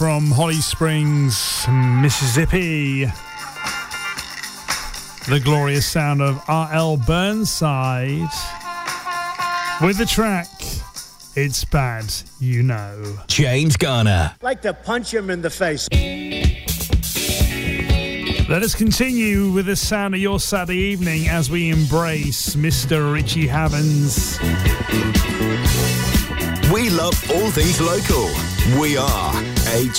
From Holly Springs, Mississippi. The glorious sound of R.L. Burnside with the track It's Bad, You Know. James Garner. Like to punch him in the face. Let us continue with the sound of your Saturday evening as we embrace Mr. Richie Havens. We love all things local. We are HFM.